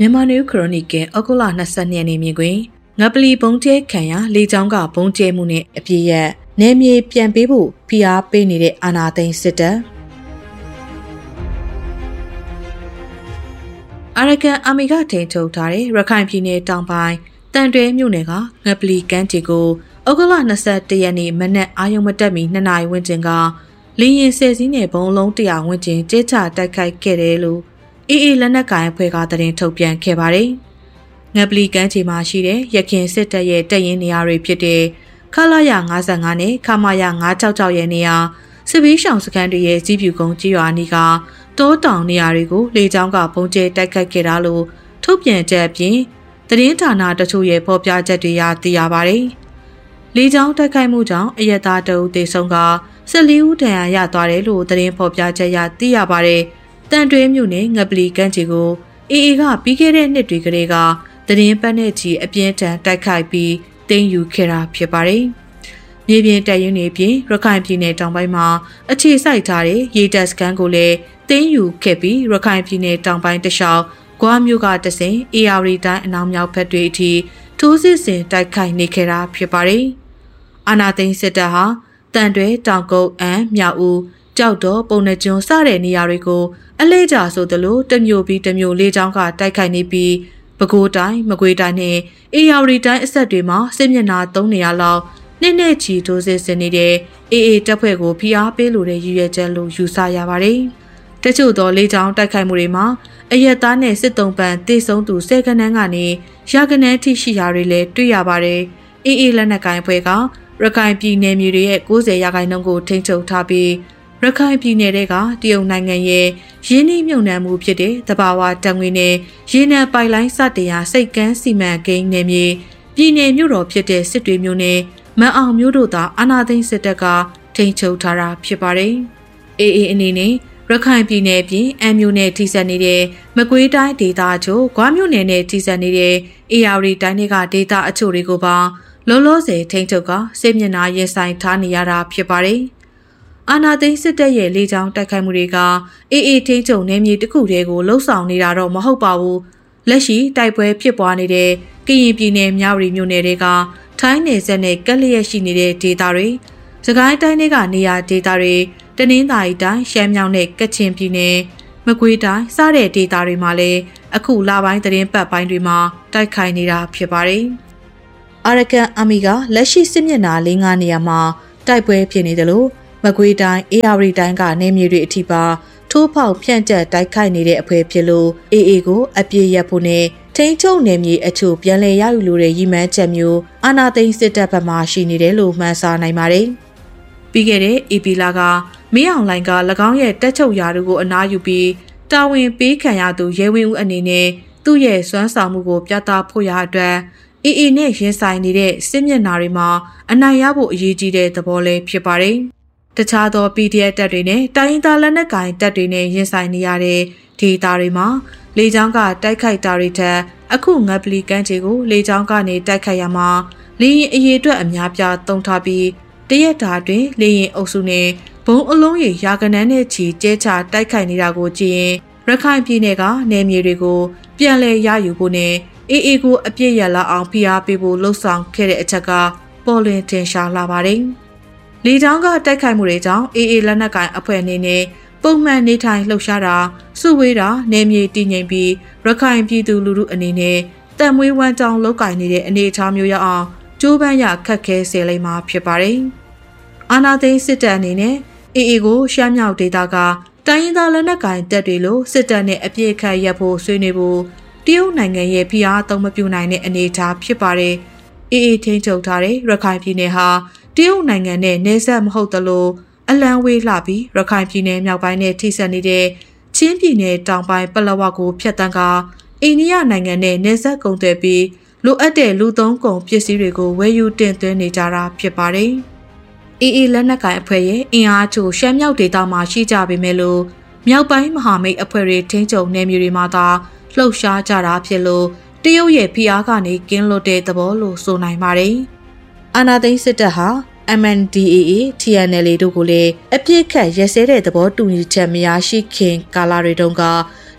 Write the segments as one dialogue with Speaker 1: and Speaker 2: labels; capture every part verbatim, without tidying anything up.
Speaker 1: မြန်မာနယူးခရိုနီကယ်ဩဂုတ်လ၂၂ရက်နေ့မြင်ကွင်းငပလီဘုံကျဲခံရလေကြောင်းကဘုံကျဲမှုနဲ့အပြည့်ရက်နယ်မြေပြန်ပေးဖို့ဖိအားပေးနေတဲ့အာဏာသိမ်းစစ်တပ်အာရကန်အာမီကထိန်ထုတ်ထားတဲ့ရခိုင်ပြည်နယ်တောင်ပိုင်းတန်တွဲမြို့နယ်ကငပလီကမ်းခြေကိုဩဂုတ်လ၂၁ရက်နေ့မနက်အာရုံမတက်မီနှစ်နာရီဝန်းကျင်ကလေရင်ဆယ်စီးနဲ့ဘုံလုံးတရာဝန်းကျင်ကျဲချတိုက်ခိုက်ခဲ့တယ်လို့အေးအေးလက်နက်ကိုင်အဖွဲ့ကသတင်းထုတ်ပြန်ခဲ့ပါတယ်။ငပလီကမ်းခြေမှာရှိတဲ့ရခင်စစ်တပ်ရဲ့တပ်ရင်းနေရာတွေဖြစ်တဲ့ခလာရ၅၅နဲ့ခမာရ၅၆၆ရဲ့နေရာစစ်ဘေးရှောင်စခန်းတွေရဲ့ကြီးပြူကုန်းကြီးရွာနီကတောတောင်နေရာတွေကိုလေကြောင်းကပုံကျဲတိုက်ခိုက်ခဲ့တာလို့ထုတ်ပြန်ချက်အပြင်သတင်းဌာနတချို့ရဲ့ဖော်ပြချက်တွေရသိရပါတယ်။လေကြောင်းတိုက်ခိုက်မှုကြောင့်အရက်သားတအုပ်သေဆုံးက၁၄ဦးဒဏ်ရာရသွားတယ်လို့သတင်းဖော်ပြချက်ရသိရပါတယ်။တန်တွဲမြို့နယ်ငပလီကမ်းခြေကိုအေအေကပြီးခဲ့တဲ့နှစ်တွေကလေးကသတင်းပတ်နဲ့ချီအပြင်းထန်တိုက်ခိုက်ပြီးတင်းယူခဲ့တာဖြစ်ပါတယ်။မြေပြင်တပ်ရင်းတွေပြင်ရခိုင်ပြည်နယ်တောင်ပိုင်းမှာအခြေစိုက်ထားတဲ့ရေတပ်စခန်းကိုလည်းတင်းယူခဲ့ပြီးရခိုင်ပြည်နယ်တောင်ပိုင်းတလျှောက်ဂွားမြို့ကတဆင်အေယာရီတိုင်းအနောက်မြောက်ဘက်တွေအထိထိုးစစ်ဆင်တိုက်ခိုက်နေခဲ့တာဖြစ်ပါတယ်။အာနာသိန်းစစ်တပ်ဟာတန်တွဲတောင်ကုန်းအမ်းမြောက်ဦးကြောက်တော်ပုံနှကျွန်းစတဲ့နေရာတွေကိုအလဲကျဆိုသလိုတမျိုးပြီးတမျိုးလေးချောင်းကတိုက်ခိုက်နေပြီးပဲခူးတိုင်းမကွေးတိုင်းနဲ့အေရဝတီတိုင်းအဆက်တွေမှာစစ်မျက်နှာသုံးနေရလောက်နှစ်နဲ့ချီထိုးစစ်ဆင်နေတဲ့အေအေတပ်ဖွဲ့ကိုဖိအားပေးလိုတဲ့ရည်ရွယ်ချက်လို့ယူဆရပါတယ်။တချို့သောလေးချောင်းတိုက်ခိုက်မှုတွေမှာအရက်သားနဲ့စစ်တုံးပန်တေဆုံးသူဆယ်ကနန်းကနေရာကနန်းထိရှိရာတွေလည်းတွေ့ရပါတယ်။အေအေလက်နက်ကိုင်အဖွဲ့ကရခိုင်ပြည်နယ်မြေတွေရဲ့၉၀ရာခိုင်နှုန်းကိုထိန်းချုပ်ထားပြီးရခိုင်ပြည်နယ်ကတရုတ်နိုင်ငံရဲ့ရင်းနှီးမြှုပ်နှံမှုဖြစ်တဲ့သဘာဝဓာတ်ငွေနဲ့ရေနံပိုက်လိုင်းစတင်ရာစိတ်ကမ်းစီမံကိန်းနယ်မြေပြည်နယ်မြို့တော်ဖြစ်တဲ့စစ်တွေမြို့နယ်မန်အောင်မြို့တို့သာအာဏာသိမ်းစစ်တပ်ကထိန်းချုပ်ထားတာဖြစ်ပါတယ်။အေအေအနေနဲ့ရခိုင်ပြည်နယ်ပြင်အမ်းမြို့နယ်ထိစပ်နေတဲ့မကွေးတိုင်းဒေသအချို့၊ဂွားမြို့နယ်နဲ့ထိစပ်နေတဲ့အေရဝတီတိုင်းတွေကဒေသအချို့တွေကိုပါလောလောဆယ်ထိန်းချုပ်ကစစ်မျက်နှာရင်ဆိုင်ထားနေရတာဖြစ်ပါတယ်။အာနာသိန်းစစ်တပ်ရဲ့လေကြောင်းတိုက်ခိုက်မှုတွေကအေအေထိန်းချုပ်နယ်မြေတစ်ခုတည်းကိုလှုပ်ဆောင်နေတာတော့မဟုတ်ပါဘူး။လက်ရှိတိုက်ပွဲဖြစ်ပွားနေတဲ့ကရင်ပြည်နယ်မြဝတီမြို့နယ်တွေကထိုင်းနယ်စပ်နဲ့ကပ်လျက်ရှိနေတဲ့ဒေသတွေစကိုင်းတိုင်းတွေကနေရာဒေသတွေတနင်္သာရီတိုင်းရှမ်းမြောက်နဲ့ကချင်ပြည်နယ်မကွေးတိုင်းစတဲ့ဒေသတွေမှာလည်းအခုလပိုင်းသတင်းပတ်ပိုင်းတွေမှာတိုက်ခိုက်နေတာဖြစ်ပါတယ်။အာရကန်အာမီကလက်ရှိစစ်မျက်နှာ၄၅နေရာမှာတိုက်ပွဲဖြစ်နေတယ်လို့မကွေးတိုင်းအေရဝတီတိုင်းကနေမြေတွေအထိပါထိုးဖောက်ဖြန့်ကျက်တိုက်ခိုက်နေတဲ့အဖွဲ့ဖြစ်လို့အေအေကိုအပြည့်ရဖို့နဲ့ထိန်းချုပ်နယ်မြေအချို့ပြန်လည်ရယူလိုတဲ့ရည်မှန်းချက်မျိုးအာဏာသိမ်းစစ်တပ်ဘက်မှရှိနေတယ်လို့မှန်းဆနိုင်ပါတယ်။ပြီးခဲ့တဲ့အေပီလာကမင်းအောင်လှိုင်က၎င်းရဲ့တက်ချုပ်ရာတို့ကိုအနားယူပြီးတာဝန်ပေးခံရသူရဲဝင်းဦးအနေနဲ့သူ့ရဲ့စွမ်းဆောင်မှုကိုပြသဖို့ရအတွက်အေအေနဲ့ရင်ဆိုင်နေတဲ့စစ်မျက်နှာတွေမှာအနိုင်ရဖို့အရေးကြီးတဲ့သဘောလေးဖြစ်ပါတယ်။တခြားသော ပီဒီအက်ဖ် တပ်တွေနဲ့တိုင်းရင်းသားလက်နက်ကိုင်တပ်တွေနဲ့ရင်ဆိုင်နေရတဲ့ဒေသတွေမှာလေကြောင်းကတိုက်ခိုက်တာတွေထက်အခုငပလီကမ်းခြေကိုလေကြောင်းကနေတိုက်ခိုက်ရမှာလေရင်အရေးအတွက်အများပြားသုံးထားပြီးတရက်တာတွင်လေရင်အုပ်စုနဲ့ဘုံအလုံးရေရာကနန်းနဲ့ချီကျဲချတိုက်ခိုက်နေတာကိုကြည့်ရင်ရခိုင်ပြည်နယ်ကနယ်မြေတွေကိုပြန်လည်ရယူဖို့နဲ့အေအေကိုအပြည့်ရလာအောင်ဖိအားပေးဖို့လှုံ့ဆော်ခဲ့တဲ့အချက်ကပေါ်လွင်ထင်ရှားလာပါတယ်။လေကြောင်းကတိုက်ခိုက်မှုတွေကြောင့်အေအေလက်နက်ကိုင်အဖွဲ့အနေနဲ့ပုံမှန်နေထိုင်လှုပ်ရှားတာစုဝေးတာနယ်မြေတည်ငြိမ်ပြီးရခိုင်ပြည်သူလူထုအနေနဲ့တန်မွေးဝမ်းကြောင်းလောက်ကင်နေတဲ့အနေအထားမျိုးရအောင်ကြိုးပမ်းရခက်ခဲစေလိမ့်မှာဖြစ်ပါတယ်။အာနာသိန်းစစ်တပ်အနေနဲ့အေအေကိုရှမ်းမြောက်ဒေသကတိုင်းရင်းသားလက်နက်ကိုင်တပ်တွေလိုစစ်တပ်နဲ့အပြည့်ခတ်ရပ်ဖို့ဆွေးနွေးဖို့တရုတ်နိုင်ငံရဲ့ဖိအားသုံးမပြုနိုင်တဲ့အနေအထားဖြစ်ပါတယ်။အေအေထိန်းချုပ်ထားတဲ့ရခိုင်ပြည်နယ်ဟာတရုတ်နိုင်ငံနဲ့နယ်စပ်မဟုတ်သလိုအလံဝေးလှပြီးရခိုင်ပြည်နယ်မြောက်ပိုင်းနဲ့ထိစပ်နေတဲ့ချင်းပြည်နယ်တောင်ပိုင်းပလက်ဝကိုဖျက်ဆီးကအိန္ဒိယနိုင်ငံနဲ့နယ်စပ်ကုန်သွယ်ပြီးလိုအပ်တဲ့လူသုံးကုန်ပစ္စည်းတွေကိုဝယ်ယူတင်သွင်းနေကြတာဖြစ်ပါတယ်။အေအေလက်နက်ကိုင်အဖွဲ့ရဲ့အင်အားချို့ရှမ်းမြောက်ဒေသမှာရှိကြပေမဲ့လို့မြောက်ပိုင်းမဟာမိတ်အဖွဲ့တွေထိန်းချုပ်နယ်မြေတွေမှာသာလှုပ်ရှားကြတာဖြစ်လို့တရုတ်ရဲ့ဖိအားကနေကင်းလွတ်တဲ့သဘောလို့ဆိုနိုင်ပါတယ်။အာဏာသိမ်းစစ်တပ်ဟာ အမ် အန် ဒီ အေ အေ တီ အန် အယ် အေ တို့ကိုလည်းအပြစ်ခတ်ရက်စဲတဲ့သဘောတူညီချက်မရရှိခင်ကာလတွေတုန်းက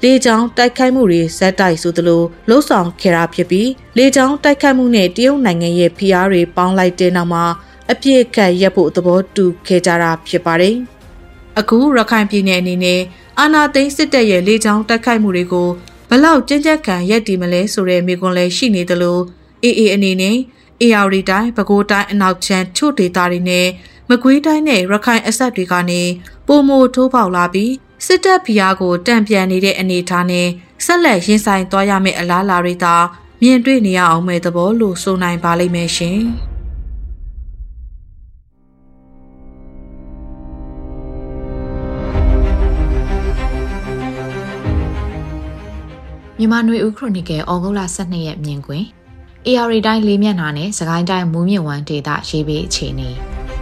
Speaker 1: လေကြောင်းတိုက်ခိုက်မှုတွေဇက်တိုက်ဆိုသလိုလှုပ်ဆောင်ခဲ့တာဖြစ်ပြီးလေကြောင်းတိုက်ခိုက်မှုနဲ့တရုတ်နိုင်ငံရဲ့ဖိအားတွေပေါင်းလိုက်တဲ့နောက်မှာအပြစ်ခတ်ရပ်ဖို့သဘောတူခဲ့ကြတာဖြစ်ပါတယ်။အခုရခိုင်ပြည်နယ်အနေနဲ့အာဏာသိမ်းစစ်တပ်ရဲ့လေကြောင်းတိုက်ခိုက်မှုတွေကိုဘလောက်ကြမ်းကြက်ခံရပ်တည်မလဲဆိုတဲ့မေးခွန်းလည်းရှိနေသလိုအေးအေးအနေနဲ့အေရဝတီတိုင်းပဲခူးတိုင်းအနောက်ချမ်းချို့ဒေသတွေနဲ့မကွေးတိုင်းနဲ့ရခိုင်အဆက်တွေကနေပုံမိုထိုးပေါက်လာပြီးစစ်တပ်ဖိအားကိုတံပြန်နေတဲ့အနေအထားနဲ့ဆက်လက်ရင်ဆိုင်သွားရမယ့်အလားအလာတွေသာမြင်တွေ့နေရအောင်မဲ့သဘောလို့ဆိုနိုင်ပါလိမ့်မယ်ရှင်။
Speaker 2: မြန်မာနွေဦးခရိုနီကယ်ဩဂုတ်လ၁၂ရက်မြင်ကွင်းအေအာရီတိုင်းလေးမျက်နှာနဲ့စကိုင်းတိုင်းမူးမြင့်ဝမ်းဒေသရေးပေးအခြေအနေ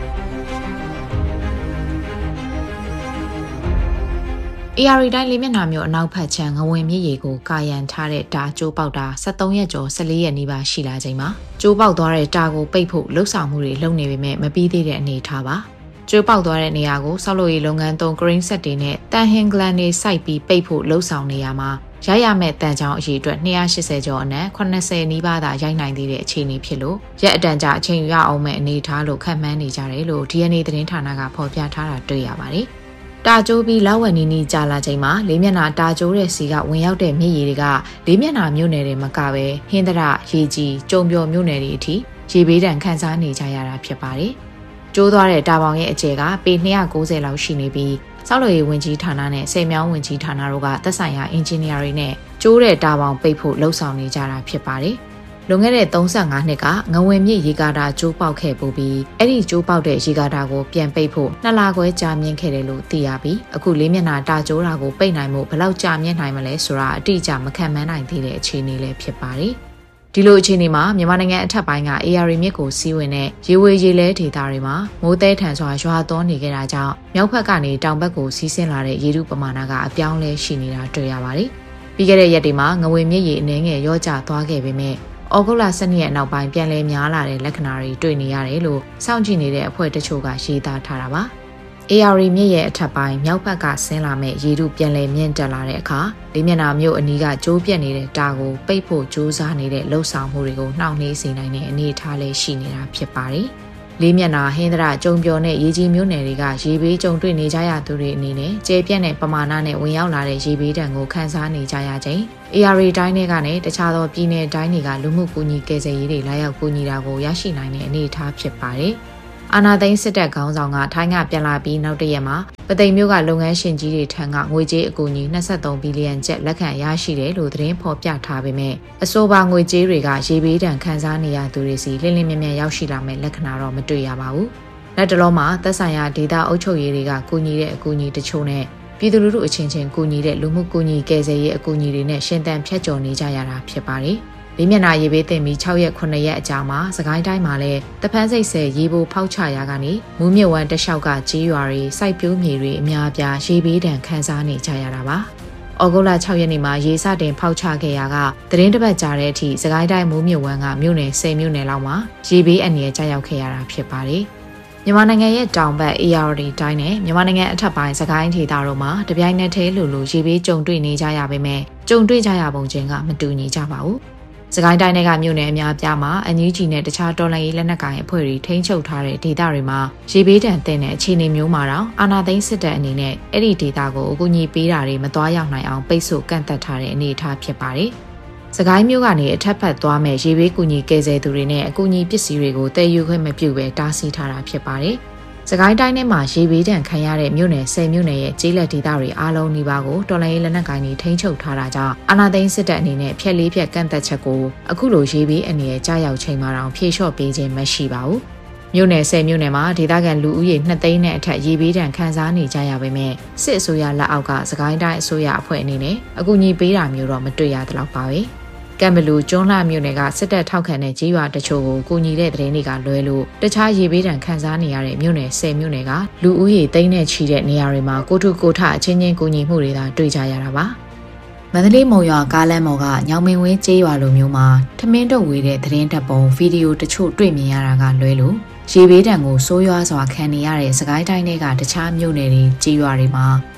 Speaker 2: အေအာရီတိုင်းလေးမျက်နှာမြို့အနောက်ဘက်ခြမ်းငဝင်မြစ်ရေကိုကာယံထားတဲ့တာကျိုးပေါက်တာ၁၃ရက်ကျော်၁၄ရက်နီးပါးရှိလာချိန်မှာကျိုးပေါက်သွားတဲ့တာကိုပိတ်ဖို့လှုပ်ဆောင်မှုတွေလုပ်နေပေမဲ့မပြီးသေးတဲ့အနေအထားပါကျိုးပေါက်သွားတဲ့နေရာကိုဆောက်လုပ်ရေးလုပ်ငန်းသုံးဂရင်းဆက်တွေနဲ့တန်ဟင်ဂလန်တွေစိုက်ပြီးပိတ်ဖို့လှုပ်ဆောင်နေရမှာရရမဲ့တန်ချောင်းအရေးအတွက်၂၈၀ကျော်အနက်၈၀နီးပါးသာရိုက်နိုင်သေးတဲ့အခြေအနေဖြစ်လို့ရက်အတန်ကြာအချိန်ယူရအောင်မဲ့အနေအထားလို့ခန့်မှန်းနေကြတယ်လို့ ဒီ အန် အေ သတင်းဌာနကဖော်ပြထားတာတွေ့ရပါတယ်။တာကျိုးပြီးလောက်ဝက်နီးနီးကြာလာချိန်မှာလေးမျက်နှာတာကျိုးတဲ့စီကဝင်ရောက်တဲ့မြစ်ရည်တွေကလေးမျက်နှာမြို့နယ်တွေမကပဲဟင်းသရရေကြီးကျုံပြော်မြို့နယ်တွေအထိရေဘေးဒဏ်ခံစားနေကြရတာဖြစ်ပါတယ်။ကျိုးသွားတဲ့တာပေါင်ရဲ့အကျယ်ကပေ၂၉၀လောက်ရှိနေပြီးဆောက်လုပ်ရေးဝန်ကြီးဌာနနဲ့စေမြောင်းဝန်ကြီးဌာနတို့ကသက်ဆိုင်ရာအင်ဂျင်နီယာတွေနဲ့ကျိုးတဲ့တာပေါင်ပိတ်ဖို့လှုံ့ဆော်နေကြတာဖြစ်ပါတယ်။လွန်ခဲ့တဲ့၃၅နှစ်ကငဝင်မြစ်ရေကာတာကျိုးပေါက်ခဲ့ပူပြီးအဲ့ဒီကျိုးပေါက်တဲ့ရေကာတာကိုပြန်ပိတ်ဖို့နှစ်လခွဲကြာမြင့်ခဲ့တယ်လို့သိရပြီးအခုလေးမျက်နှာတာကျိုးတာကိုပိတ်နိုင်မှုဘယ်လောက်ကြာမြင့်နိုင်မလဲဆိုတာအတိအကျမခံမှန်းနိုင်သေးတဲ့အခြေအနေလည်းဖြစ်ပါတယ်။ဒီလိုအခြေအနေမှာမြန်မာနိုင်ငံအထက်ပိုင်းကအေအာရီမြစ်ကိုစီးဝင်တဲ့ရေဝေရေလဲဒေသတွေမှာမိုးသဲထန်စွာရွာသွန်းနေကြတာကြောင့်မြောက်ဘက်ကနေတောင်ဘက်ကိုစီးဆင်းလာတဲ့ရေထုပမာဏကအပြောင်းလဲရှိနေတာတွေ့ရပါတယ်။ပြီးခဲ့တဲ့ရက်တွေမှာငဝင်မြစ်ရေအနှဲငယ်ရောကျသွားခဲ့ပေမဲ့ဩဂုတ်လ၁၂ရက်နောက်ပိုင်းပြန်လည်များလာတဲ့လက္ခဏာတွေတွေ့နေရတယ်လို့စောင့်ကြည့်နေတဲ့အဖွဲ့တချို့ကရေးသားထားတာပါ။အေအာရီမြစ်ရဲ့အထက်ပိုင်းမြောက်ဘက်ကဆင်းလာမဲ့ရေထုပြန်လည်မြင့်တက်လာတဲ့အခါလေးမျက်နှာမြို့အနီးကကျိုးပြက်နေတဲ့တာကိုပိတ်ဖို့ကြိုးစားနေတဲ့လှုပ်ဆောင်မှုတွေကိုနှောင့်နှေးစေနိုင်တဲ့အနေအထားလေးရှိနေတာဖြစ်ပါတယ်။လေးမျက်နှာဟင်းသရကျုံပြော်နဲ့ရေကြီးမြို့နယ်တွေကရေဘေးကြုံတွေ့နေကြရသူတွေအနေနဲ့ကျေပြက်တဲ့ပမာဏနဲ့ဝင်ရောက်လာတဲ့ရေဘေးဒဏ်ကိုခံစားနေကြရချိန်အေအာရီတိုင်းတွေကနဲ့တခြားသောပြည်내တိုင်းတွေကလူမှုကူညီကယ်ဆယ်ရေးတွေလာရောက်ကူညီတာကိုရရှိနိုင်တဲ့အနေအထားဖြစ်ပါတယ်။အာဏာသိမ်းစစ်တပ်ခေါင်းဆောင်ကထိုင်းကပြန်လာပြီးနောက်တရက်မှာပသိမ်မြို့ကလုပ်ငန်းရှင်ကြီးတွေထံကငွေကြေးအကူအညီ၂၃ဘီလီယံကျပ်လက်ခံရရှိတယ်လို့သတင်းဖော်ပြထားပေမဲ့အဆိုပါငွေကြေးတွေကရေဘေးဒဏ်ခံစားနေရသူတွေစီလင်းလင်းမြမြရောက်ရှိလာမဲ့လက္ခဏာတော့မတွေ့ရပါဘူး။လက်တလုံးမှာသက်ဆိုင်ရာဒေသအုပ်ချုပ်ရေးတွေကကူညီတဲ့အကူအညီတချို့နဲ့ပြည်သူလူထုအချင်းချင်းကူညီတဲ့လူမှုကူညီကယ်ဆယ်ရေးအကူအညီတွေနဲ့ရှင်သန်ဖြတ်ကျော်နေကြရတာဖြစ်ပါတယ်။လေးမျက်နှာရေဘေးတင်ပြီး၆ရက်ခုနှစ်ရက်အကြာမှာစကိုင်းတိုင်းမှာလည်းတပန်းစိတ်ဆယ်ရေပိုဖောက်ချရာကနေမူးမြစ်ဝမ်းတလျှောက်ကကြေးရွာတွေစိုက်ပျိုးမြေတွေအများအပြားရေဘေးဒဏ်ခံစားနေကြရတာပါ။ဩဂုတ်လ၆ရက်နေ့မှာရေစတင်ဖောက်ချခဲ့ရာကသတင်းတစ်ပတ်ကြာတဲ့အထိစကိုင်းတိုင်းမူးမြစ်ဝမ်းကမြို့နယ်၁၀မြို့နယ်လောက်မှာရေဘေးအန္တရာယ်ကျရောက်ခဲ့ရတာဖြစ်ပါတယ်။မြန်မာနိုင်ငံရဲ့တောင်ဘက်အေအာရီတိုင်းနဲ့မြန်မာနိုင်ငံအထက်ပိုင်းစကိုင်းဒေသတို့မှာတပြိုင်နက်တည်းလိုလိုရေဘေးကြုံတွေ့နေကြရပေမဲ့ကြုံတွေ့ကြရပုံချင်းကမတူညီကြပါဘူး။စကိုင်းတိုင်းကမြို့နယ်အများပြားမှာအန်ယူဂျီနဲ့တခြားတော်လှန်ရေးလက်နက်ကိုင်အဖွဲ့တွေထိန်းချုပ်ထားတဲ့ဒေသတွေမှာရေဘေးဒဏ်သင့်တဲ့အခြေအနေမျိုးမှာတော့အာဏာသိမ်းစစ်တပ်အနေနဲ့အဲ့ဒီဒေသကိုအကူအညီပေးတာတွေမသွားရောက်နိုင်အောင်ပိတ်ဆို့ကန့်သတ်ထားတဲ့အနေအထားဖြစ်ပါတယ်။စကိုင်းမြို့ကနေအထက်ဖက်သွားမဲ့ရေဘေးကူညီကယ်ဆယ်သူတွေနဲ့အကူအညီပစ္စည်းတွေကိုတည်ယူခွင့်မပြုဘဲတားဆီးထားတာဖြစ်ပါတယ်။စကိုင်းတိုင်းထဲမှာရေဘေးဒဏ်ခံရတဲ့မြို့နယ်၁၀မြို့နယ်ရဲ့ကျေးလက်ဒေသတွေအားလုံးဒီပါကိုတော်လှန်ရေးလက်နက်ကိုင်တွေထိန်းချုပ်ထားတာကြောင့်အာဏာသိမ်းစစ်တပ်အနေနဲ့ဖျက်လေးဖျက်ကန့်သက်ချက်ကိုအခုလိုရေဘေးအနေနဲ့ကြားရောက်ချိန်မှာတော့ဖြေလျှော့ပေးခြင်းမရှိပါဘူး။မြို့နယ်၁၀မြို့နယ်မှာဒေသခံလူဦးရေနှစ်သိန်းနဲ့အထက်ရေဘေးဒဏ်ခံစားနေကြရပေမဲ့စစ်အစိုးရလက်အောက်ကစကိုင်းတိုင်းအစိုးရအဖွဲ့အနေနဲ့အကူအညီပေးတာမျိုးတော့မတွေ့ရသလောက်ပါပဲ။ကံဘလူကျွန်းလှမြို့နယ်ကစစ်တပ်ထောက်ခံတဲ့ကြေးရွာတချို့ကိုကူညီတဲ့သတင်းတွေကလွဲလို့တခြားရေဘေးဒဏ်ခံစားနေရတဲ့မြို့နယ်၁၀မြို့နယ်ကလူဦးရေသိန်းနဲ့ချီတဲ့နေရာတွေမှာကိုထုကိုထအချင်းချင်းကူညီမှုတွေသာတွေ့ကြရတာပါမန္တလေးမုံရွာကားလမ်းပေါ်ကညောင်မင်းဝင်းကြေးရွာလိုမျိုးမှာထမင်းတုပ်ဝေတဲ့သတင်းတပ်ပုံဗီဒီယိုတချို့တွေ့မြင်ရတာကလွဲလို့ရေဘေးဒဏ်ကိုဆိုးရွားစွာခံနေရတဲ့စကိုင်းတိုင်းတွေကတခြားမြို့နယ်တွေကြေးရွာတွေမှာ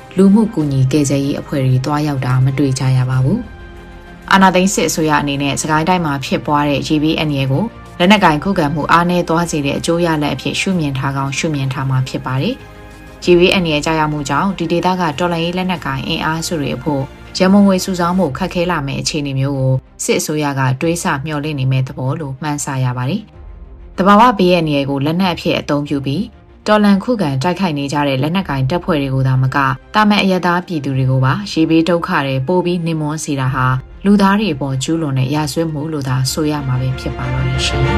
Speaker 2: လူမှုကူညီကယ်ဆယ်ရေးအဖွဲ့တွေတွားရောက်တာမတွေ့ကြရပါဘူး။အာဏာသိမ်းစစ်အစိုးရအနေနဲ့စကိုင်းတိုင်းမှာဖြစ်ပွားတဲ့ ဂျီ ဘီ အန် ရဲကိုလက်နက်ကင်ခုခံမှုအားနည်းသွားစေတဲ့အကျိုးရလဒ်အဖြစ်ရှုမြင်ထားကောင်းရှုမြင်ထားမှာဖြစ်ပါတယ်။ ဂျီ ဘီ အန် ရဲကြာရမှုကြောင့်ဒီဒေသကတော်လှန်ရေးလက်နက်ကင်အင်အားစုတွေအဖို့ရမုံငွေစုဆောင်းမှုခက်ခဲလာမယ့်အခြေအနေမျိုးကိုစစ်အစိုးရကတွေးဆမျှော်လင့်နေမဲ့သဘောလို့မှန်းဆရပါတယ်။တဘာဝဘေးရဲ့နေရာကိုလက်နက်အဖြစ်အသုံးပြုပြီးတော်လန်ခုခံတိုက်ခိုက်နေကြတဲ့လက်နက်ကင်တပ်ဖွဲ့တွေကိုသာမကတာမန်အရသားပြည်သူတွေကိုပါရေဘေးဒုက္ခတွေပို့ပြီးနှိမ်မွန်းစေတာဟာလူသားတွေအပေါ်ကျူးလွန်တဲ့ရာဇဝတ်မှုလို့သာဆိုရမှာပဲဖြစ်ပါတော့ရှင်။